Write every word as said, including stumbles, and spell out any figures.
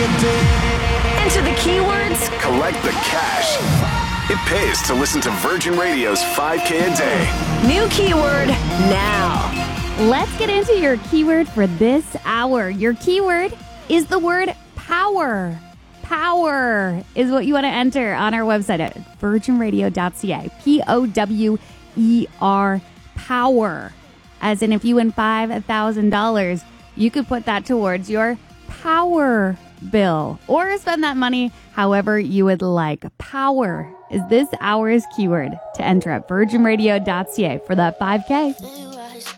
Enter the keywords. Collect the cash. It pays to listen to Virgin Radio's five K a day. New keyword now. Let's get into your keyword for this hour. Your keyword is the word power. Power is what you want to enter on our website at virgin radio dot c a. P O W E R, power. As in, if you win five thousand dollars, you could put that towards your power bill or spend that money however you would like. Power is this hour's keyword to enter at virgin radio dot c a for that five K.